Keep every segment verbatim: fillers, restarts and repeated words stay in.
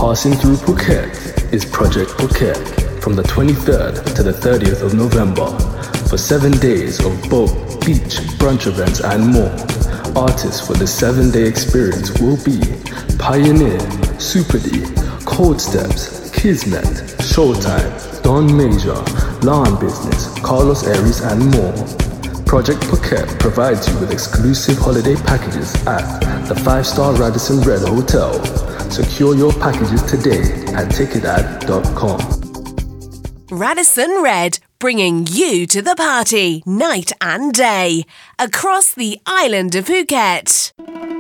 Passing through Phuket is Project Phuket from the twenty-third to the thirtieth of November for seven days of boat, beach, brunch events and more. Artists for the seven-day experience will be Pioneer, Super D, Cold Steps, Kismet, Showtime, Don Major, Lawn Business, Carlos Aries and more. Project Phuket provides you with exclusive holiday packages at the five-star Radisson Red Hotel. Secure your packages today at ticketad dot com. Radisson Red, bringing you to the party night and day across the island of Phuket.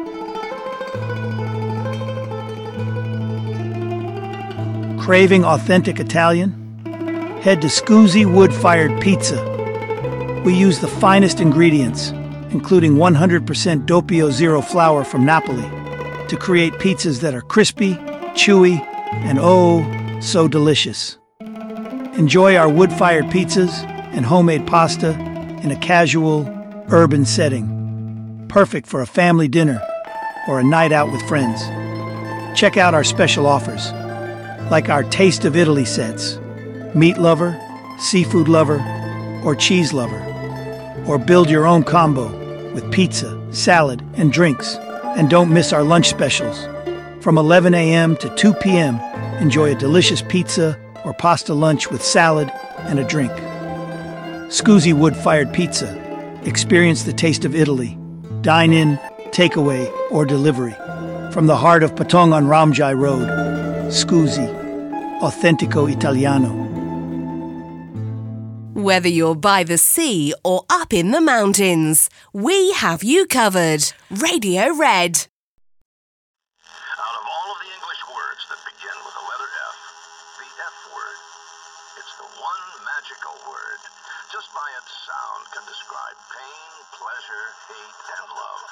Craving authentic Italian? Head to Scusi Wood-Fired Pizza. We use the finest ingredients, including one hundred percent Doppio Zero flour from Napoli, to create pizzas that are crispy, chewy, and oh, so delicious. Enjoy our wood-fired pizzas and homemade pasta in a casual, urban setting, perfect for a family dinner or a night out with friends. Check out our special offers, like our Taste of Italy sets, meat lover, seafood lover, or cheese lover. Or build your own combo with pizza, salad, and drinks. And don't miss our lunch specials. From eleven a.m. to two p.m., enjoy a delicious pizza or pasta lunch with salad and a drink. Scusi Wood-Fired Pizza. Experience the taste of Italy. Dine in, takeaway, or delivery. From the heart of Patong on Ramjai Road. Scusi. Authentico Italiano. Whether you're by the sea or up in the mountains, we have you covered. Radio Red. Out of all of the English words that begin with the letter F, the F word, it's the one magical word. Just by its sound can describe pain, pleasure, hate, and love.